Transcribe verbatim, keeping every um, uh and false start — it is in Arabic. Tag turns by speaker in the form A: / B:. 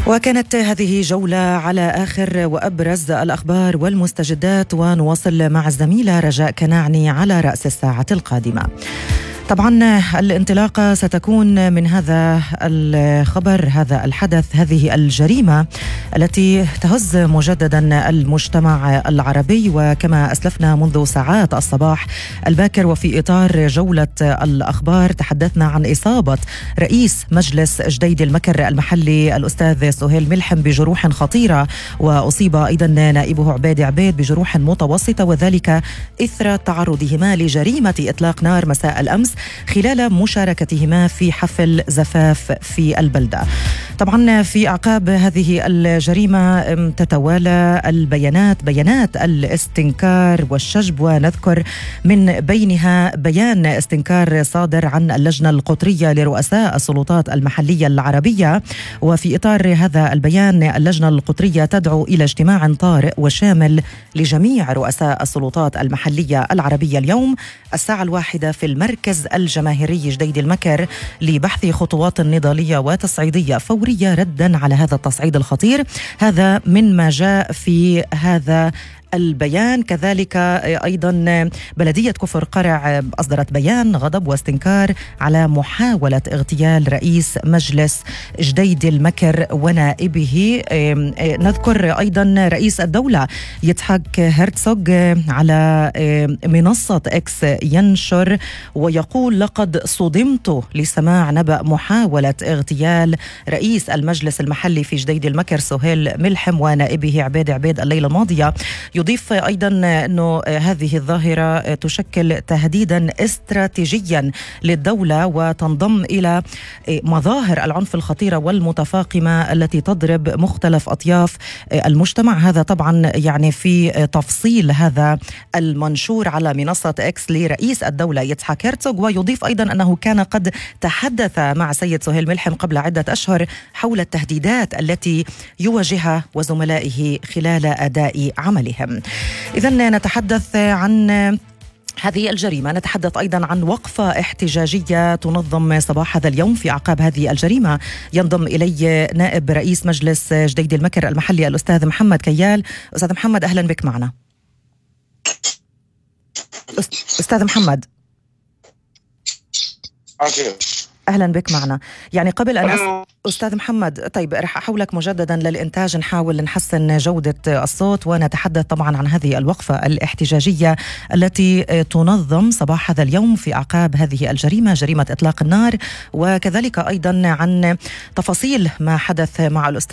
A: وكانت هذه جولة على آخر وأبرز الأخبار والمستجدات، ونواصل مع الزميلة رجاء كناعني على رأس الساعة القادمة. طبعا الانطلاقة ستكون من هذا الخبر، هذا الحدث، هذه الجريمة التي تهز مجددا المجتمع العربي. وكما أسلفنا منذ ساعات الصباح الباكر وفي إطار جولة الأخبار تحدثنا عن إصابة رئيس مجلس جديد المكر المحلي الأستاذ سهيل ملحم بجروح خطيرة، وأصيب أيضا نائبه عبيد عبيد بجروح متوسطة، وذلك إثر تعرضهما لجريمة إطلاق نار مساء الأمس خلال مشاركتهما في حفل زفاف في البلدة. طبعا في أعقاب هذه الجريمة تتوالى البيانات، بيانات الاستنكار والشجب، ونذكر من بينها بيان استنكار صادر عن اللجنة القطرية لرؤساء السلطات المحلية العربية. وفي إطار هذا البيان اللجنة القطرية تدعو إلى اجتماع طارئ وشامل لجميع رؤساء السلطات المحلية العربية اليوم الساعة الواحدة في المركز الجماهيري جديد المكر لبحث خطوات نضالية وتصعيدية فورية ردا على هذا التصعيد الخطير. هذا من ما جاء في هذا البيان. كذلك أيضا بلدية كفر قرع أصدرت بيان غضب واستنكار على محاولة اغتيال رئيس مجلس جديد المكر ونائبه. نذكر أيضا رئيس الدولة يضحك هرتسوغ على منصة إكس ينشر ويقول: لقد صدمت لسماع نبأ محاولة اغتيال رئيس المجلس المحلي في جديد المكر سهيل ملحم ونائبه عبيد عبيد الليلة الماضية. يضيف أيضا أنه هذه الظاهرة تشكل تهديدا استراتيجيا للدولة وتنضم إلى مظاهر العنف الخطيرة والمتفاقمة التي تضرب مختلف أطياف المجتمع. هذا طبعا يعني في تفصيل هذا المنشور على منصة إكس لرئيس الدولة يضحك هرتسوغ. ويضيف أيضا أنه كان قد تحدث مع سيد سهيل ملحم قبل عدة أشهر حول التهديدات التي يواجهها وزملائه خلال أداء عملهم. إذن نتحدث عن هذه الجريمة، نتحدث أيضا عن وقفة احتجاجية تنظم صباح هذا اليوم في أعقاب هذه الجريمة. ينضم إلي نائب رئيس مجلس جديد المكر المحلي الأستاذ محمد كيال. أستاذ محمد أهلا بك معنا. أستاذ محمد أهلا بك معنا. يعني قبل أن أس... أستاذ محمد، طيب رح أحولك مجددا للإنتاج نحاول نحسن جودة الصوت، ونتحدث طبعا عن هذه الوقفة الاحتجاجية التي تنظم صباح هذا اليوم في أعقاب هذه الجريمة، جريمة إطلاق النار، وكذلك أيضا عن تفاصيل ما حدث مع الأستاذ